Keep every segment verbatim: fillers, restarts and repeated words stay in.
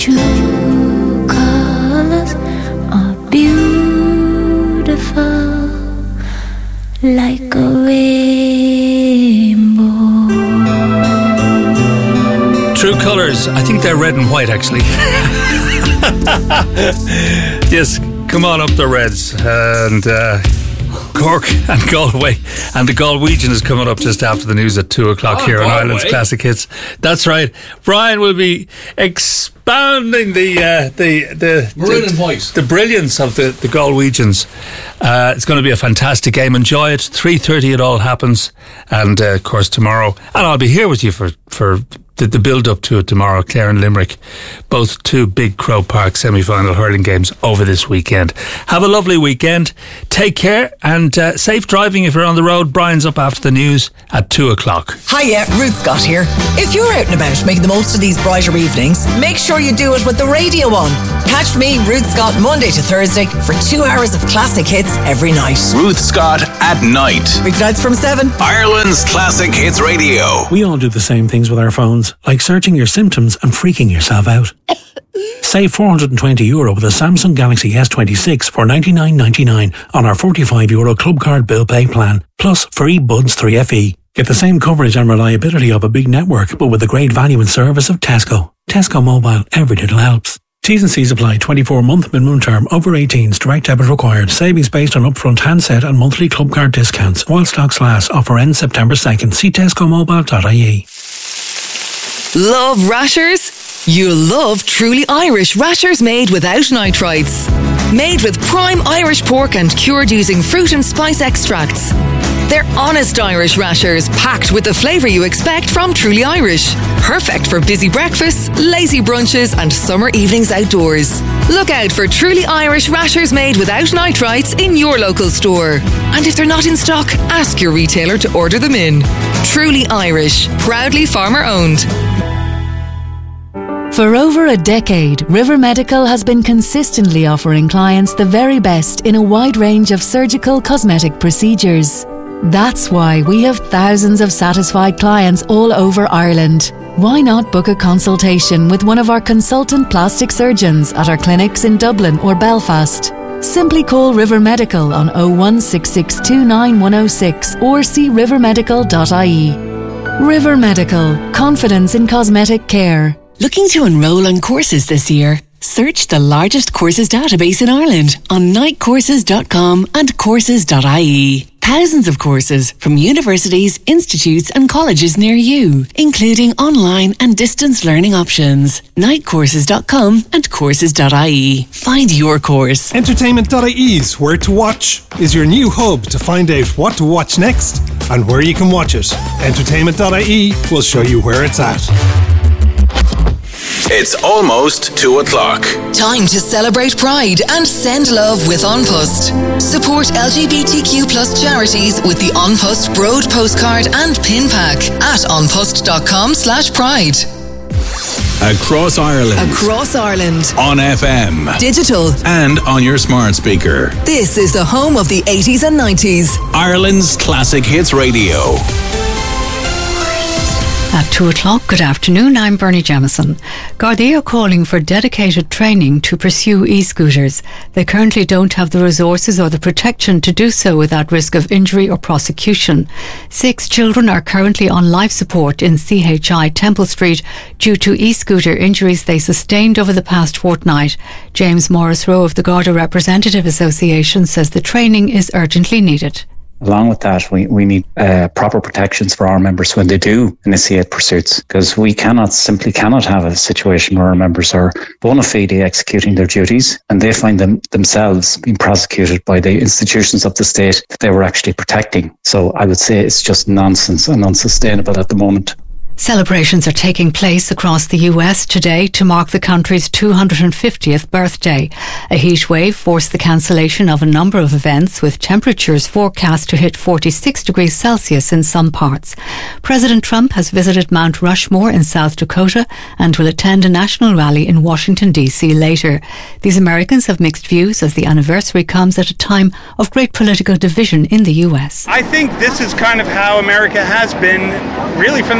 true colors are beautiful, like a rainbow. True colours, I think they're red and white actually. Yes, come on up the Reds. And uh, Cork and Galway, and the Galwegian is coming up just after the news at two o'clock oh, here on Galway. Ireland's Classic Hits. That's right. Brian will be expounding the uh, the the maroon and white, the brilliance of the the Galwegians. Uh, it's going to be a fantastic game. Enjoy it. three thirty it all happens, and uh, of course tomorrow, and I'll be here with you for for. The, the build up to it tomorrow. Clare and Limerick, both two big Croke Park semi-final hurling games over this weekend. Have a lovely weekend, take care, and uh, safe driving if you're on the road. Brian's up after the news at two o'clock. Hiya, Ruth Scott here. If you're out and about making the most of these brighter evenings, make sure you do it with the radio on. Catch me, Ruth Scott, Monday to Thursday for two hours of classic hits every night. Ruth Scott at night. Weeknights from seven. Ireland's Classic Hits Radio. We all do the same things with our phones, like searching your symptoms and freaking yourself out. Save four hundred twenty euro with a Samsung Galaxy S twenty-six for ninety-nine ninety-nine on our forty-five euro Club Card Bill Pay plan, plus free Buds three F E. Get the same coverage and reliability of a big network, but with the great value and service of Tesco. Tesco Mobile, every little helps. T's and C's apply. twenty-four month minimum term. Over eighteens. Direct debit required. Savings based on upfront handset and monthly club card discounts. While stocks last. Offer ends September second. See tesco mobile dot I E. Love rashers? You'll love Truly Irish rashers made without nitrites. Made with prime Irish pork and cured using fruit and spice extracts. They're honest Irish rashers, packed with the flavour you expect from Truly Irish. Perfect for busy breakfasts, lazy brunches and summer evenings outdoors. Look out for Truly Irish rashers made without nitrites in your local store. And if they're not in stock, ask your retailer to order them in. Truly Irish, proudly farmer owned. For over a decade, River Medical has been consistently offering clients the very best in a wide range of surgical cosmetic procedures. That's why we have thousands of satisfied clients all over Ireland. Why not book a consultation with one of our consultant plastic surgeons at our clinics in Dublin or Belfast? Simply call River Medical on oh one six six two nine one oh six or see river medical dot I E. River Medical, confidence in cosmetic care. Looking to enrol on courses this year? Search the largest courses database in Ireland on night courses dot com and courses dot I E. Thousands of courses from universities, institutes and colleges near you, including online and distance learning options. night courses dot com and courses dot I E. Find your course. Entertainment dot I E's Where to Watch is your new hub to find out what to watch next and where you can watch it. Entertainment dot I E will show you where it's at. It's almost two o'clock. Time to celebrate Pride and send love with An Post. Support L G B T Q plus charities with the An Post Broad postcard and pin pack at anpost.com slash pride. Across Ireland. Across Ireland. On F M. Digital. And on your smart speaker. This is the home of the eighties and nineties. Ireland's Classic Hits Radio. At two o'clock, good afternoon, I'm Bernie Jamieson. Gardaí are calling for dedicated training to pursue e-scooters. They currently don't have the resources or the protection to do so without risk of injury or prosecution. Six children are currently on life support in C H I Temple Street due to e-scooter injuries they sustained over the past fortnight. James Morris Rowe of the Garda Representative Association says the training is urgently needed. Along with that, we, we need uh, proper protections for our members when they do initiate pursuits, because we cannot, simply cannot have a situation where our members are bona fide executing their duties and they find them themselves being prosecuted by the institutions of the state that they were actually protecting. So I would say it's just nonsense and unsustainable at the moment. Celebrations are taking place across the U S today to mark the country's two hundred fiftieth birthday. A heat wave forced the cancellation of a number of events, with temperatures forecast to hit forty-six degrees Celsius in some parts. President Trump has visited Mount Rushmore in South Dakota and will attend a national rally in Washington, D C later. These Americans have mixed views as the anniversary comes at a time of great political division in the U S. I think this is kind of how America has been really from the beginning.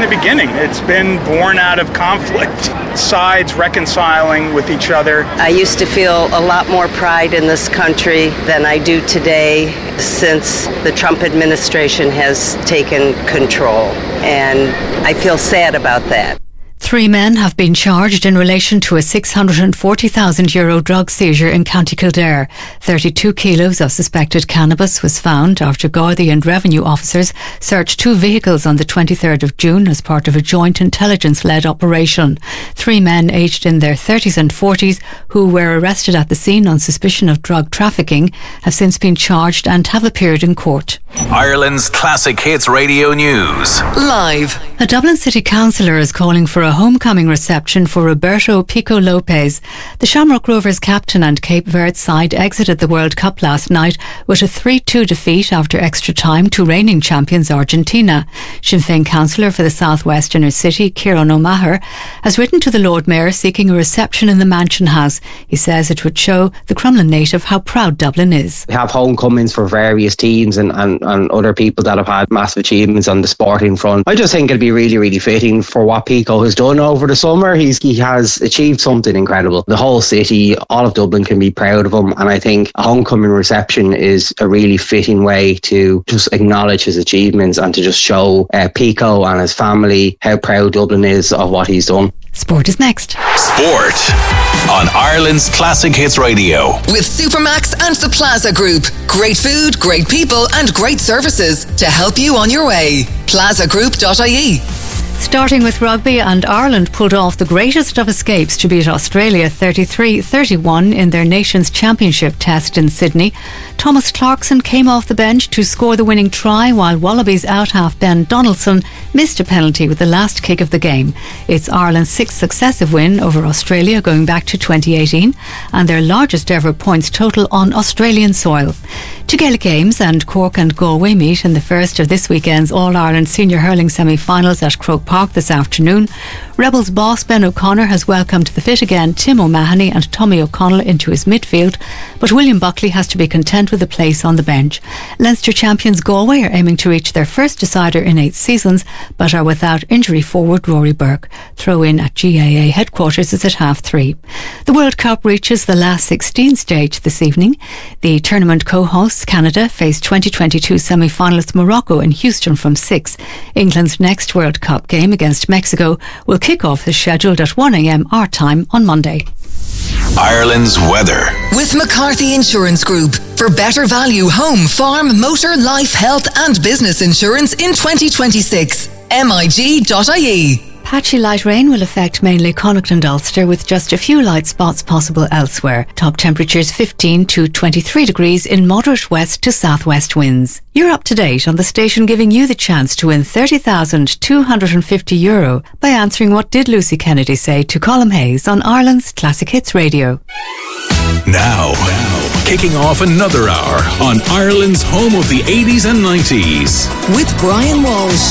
It's been born out of conflict, sides reconciling with each other. I used to feel a lot more pride in this country than I do today since the Trump administration has taken control, and I feel sad about that. Three men have been charged in relation to a six hundred forty thousand euro drug seizure in County Kildare. thirty-two kilos of suspected cannabis was found after Gardaí and revenue officers searched two vehicles on the twenty-third of June as part of a joint intelligence-led operation. Three men aged in their thirties and forties who were arrested at the scene on suspicion of drug trafficking have since been charged and have appeared in court. Ireland's Classic Hits Radio News. Live. A Dublin City Councillor is calling for a homecoming reception for Roberto Pico Lopez. The Shamrock Rovers captain and Cape Verde side exited the World Cup last night with a three two defeat after extra time to reigning champions Argentina. Sinn Féin councillor for the southwest inner city, Kieran O'Maher, has written to the Lord Mayor seeking a reception in the Mansion House. He says it would show the Crumlin native how proud Dublin is. We have homecomings for various teams and, and, and other people that have had massive achievements on the sporting front. I just think it'd be really, really fitting for what Pico has done over the summer. He's, he has achieved something incredible. The whole city, all of Dublin can be proud of him, and I think a homecoming reception is a really fitting way to just acknowledge his achievements and to just show uh, Pico and his family how proud Dublin is of what he's done. Sport is next. Sport on Ireland's Classic Hits Radio. With Supermax and the Plaza Group. Great food, great people and great services to help you on your way. plaza group dot I E. Starting with rugby, and Ireland pulled off the greatest of escapes to beat Australia thirty-three thirty-one in their Nations Championship test in Sydney. Thomas Clarkson came off the bench to score the winning try, while Wallabies out-half Ben Donaldson missed a penalty with the last kick of the game. It's Ireland's sixth successive win over Australia going back to twenty eighteen, and their largest ever points total on Australian soil. Two Gaelic games, and Cork and Galway meet in the first of this weekend's All-Ireland Senior Hurling semi-finals at Croke Park this afternoon. Rebels boss Ben O'Connor has welcomed the fit again Tim O'Mahony and Tommy O'Connell into his midfield, but William Buckley has to be content with a place on the bench. Leinster champions Galway are aiming to reach their first decider in eight seasons, but are without injury forward Rory Burke. Throw in at G A A headquarters is at half three. The World Cup reaches the last sixteen stage this evening. The tournament co-hosts Canada face twenty twenty-two semi-finalist Morocco in Houston from six. England's next World Cup game against Mexico will kick off is scheduled at one a.m. our time on Monday. Ireland's weather. With McCarthy Insurance Group. For better value home, farm, motor, life, health and business insurance in twenty twenty-six. M I G dot I E. Patchy light rain will affect mainly Connacht and Ulster, with just a few light spots possible elsewhere. Top temperatures fifteen to twenty-three degrees in moderate west to southwest winds. You're up to date on the station giving you the chance to win thirty thousand two hundred fifty euro by answering What Did Lucy Kennedy Say to Colm Hayes on Ireland's Classic Hits Radio. Now, now, kicking off another hour on Ireland's home of the eighties and nineties. With Brian Walsh.